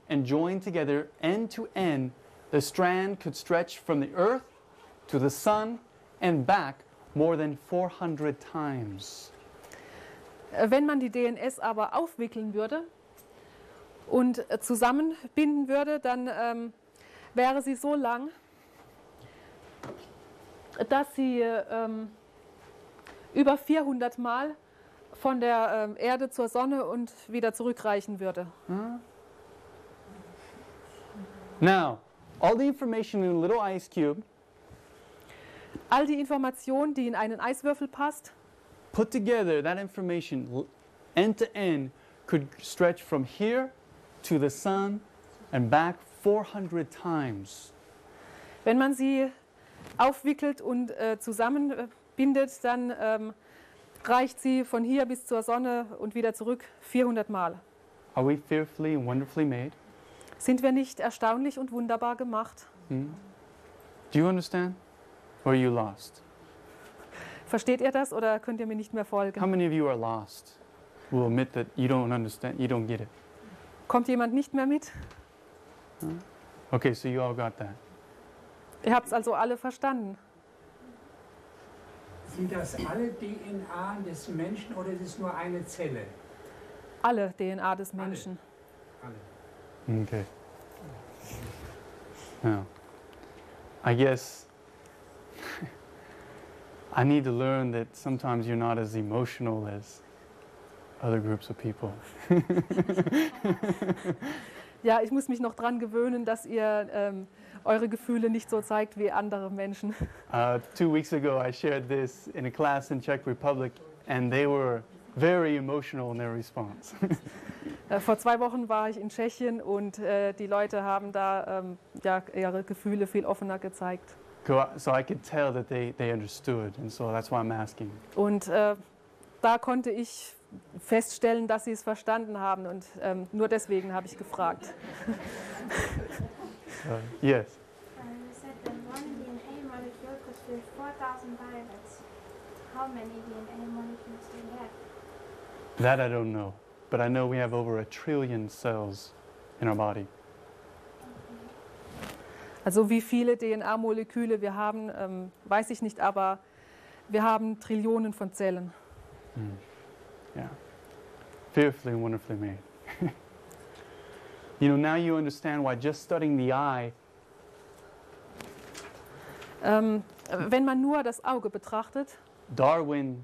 and joined together end to end, the strand could stretch from the earth to the sun and back more than 400 times. Wenn man die DNS aber aufwickeln würde und zusammenbinden würde, dann wäre sie so lang, dass sie über 400 Mal von der Erde zur Sonne und wieder zurückreichen würde. Now, all the information in a little ice cube, all die Information, die in einen Eiswürfel passt, put together, that information end to end could stretch from here to the sun and back 400 times. Wenn man sie aufwickelt und zusammenbindet, dann reicht sie von hier bis zur Sonne und wieder zurück 400 Mal. Are we fearfully and wonderfully made? Sind wir nicht erstaunlich und wunderbar gemacht? Do you understand? Or are you lost? Versteht ihr das oder könnt ihr mir nicht mehr folgen? How many of you are lost? Will admit that you don't understand, you don't get it. Kommt jemand nicht mehr mit? Okay, so you all got that. Ihr habt es also alle verstanden. Sind das alle DNA des Menschen oder ist es nur eine Zelle? Alle DNA des Menschen. Alle. Okay. Now, I guess I need to learn that sometimes you're not as emotional as other groups of people. Ja, ich muss mich noch dran gewöhnen, dass ihr eure Gefühle nicht so zeigt wie andere Menschen. 2 weeks ago, I shared this in a class in Czech Republic, and they were very emotional in their response. Vor 2 Wochen war ich in Tschechien und die Leute haben da ja, ihre Gefühle viel offener gezeigt. So I could tell that they understood, and so that's why I'm asking. Und da konnte ich feststellen, dass sie es verstanden haben und nur deswegen habe ich gefragt. Yes. You said that one DNA molecule could fill 4,000 violets. How many DNA molecules do you have? That I don't know, but I know we have over 1 trillion cells in our body. Also wie viele DNA-Moleküle wir haben, weiß ich nicht, aber wir haben Trillionen von Zellen. Yeah. Fearfully and wonderfully made. You know, now you understand why just studying the eye Wenn man nur das Auge betrachtet, Darwin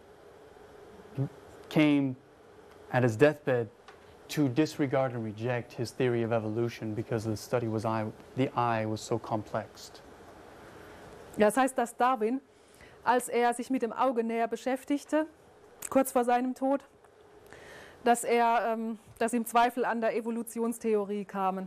came at his deathbed to disregard and reject his theory of evolution because the eye was so complex. ja, das heißt, dass Darwin, als er sich mit dem Auge näher beschäftigte, kurz vor seinem Tod, dass ihm Zweifel an der Evolutionstheorie kamen.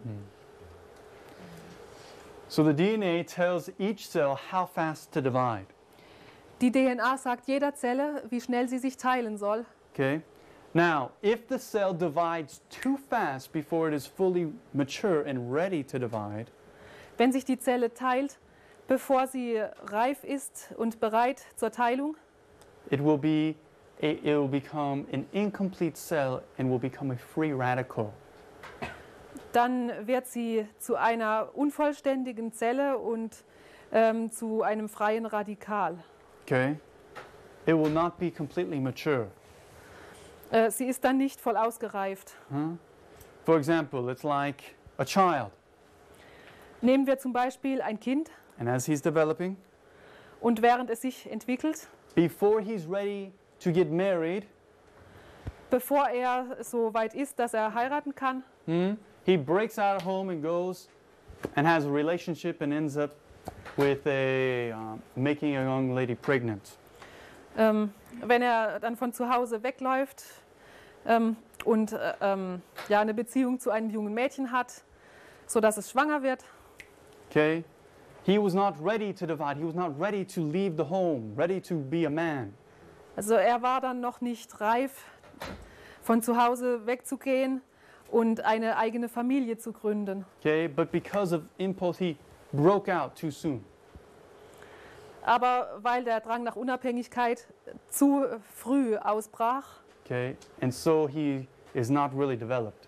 So the DNA tells each cell how fast to divide. Die DNA sagt jeder Zelle, wie schnell sie sich teilen soll. Okay? Now, if the cell divides too fast before it is fully mature and ready to divide, Wenn sich die Zelle teilt, bevor sie reif ist und bereit zur Teilung, it will become an incomplete cell and will become a free radical. dann wird sie zu einer unvollständigen Zelle und zu einem freien Radikal. Okay? It will not be completely mature. Sie ist dann nicht voll ausgereift. For example, it's like a child. Nehmen wir zum Beispiel ein Kind And as he's developing, und während es sich entwickelt, before he's ready to get married, bevor er so weit ist, dass er heiraten kann, he breaks out of home and goes and has a relationship and ends up with making a young lady pregnant. wenn er dann von zu Hause wegläuft und ja, eine Beziehung zu einem jungen Mädchen hat, sodass es schwanger wird. Okay? He was not ready to divide. He was not ready to leave the home, ready to be a man. Also er war dann noch nicht reif, von zu Hause wegzugehen und eine eigene Familie zu gründen. Okay? But because of impulse, he broke out too soon. Aber weil der Drang nach Unabhängigkeit zu früh ausbrach, Okay? And so he is not really developed.